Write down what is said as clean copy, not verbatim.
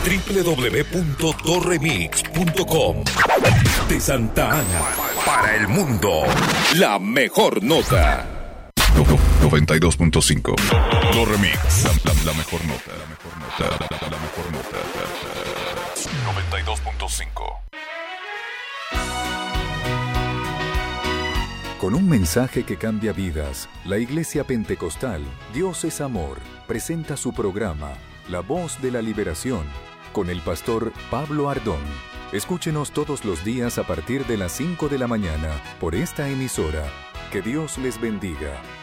www.torremix.com. De Santa Ana para el mundo, la mejor nota. 92.5. Torremix, la mejor nota. La mejor nota. 92.5. Con un mensaje que cambia vidas, la Iglesia Pentecostal Dios es Amor presenta su programa La Voz de la Liberación con el pastor Pablo Ardón. Escúchenos todos los días a partir de las 5 de la mañana por esta emisora. Que Dios les bendiga.